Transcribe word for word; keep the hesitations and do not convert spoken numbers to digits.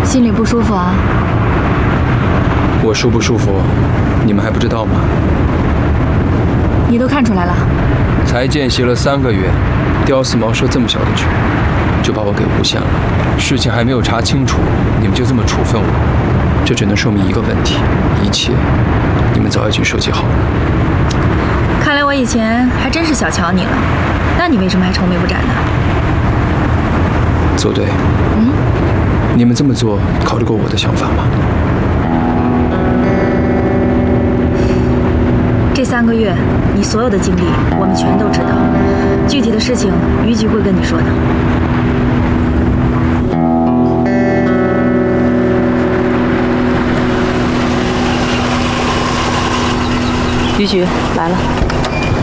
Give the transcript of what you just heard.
心里不舒服啊？ 我舒不舒服，你们还不知道吗？ 你都看出来了？ 才见习了三个月，屌丝茅舍这么小的局，就把我给诬陷了。事情还没有查清楚，你们就这么处分我，这只能说明一个问题：一切你们早已经设计好了。 看来我以前还真是小瞧你了。那你为什么还愁眉不展呢？ 做对。 嗯。 你们这么做，考虑过我的想法吗？ 这三个月，你所有的经历，我们全都知道。具体的事情，于局会跟你说的。 于局来了。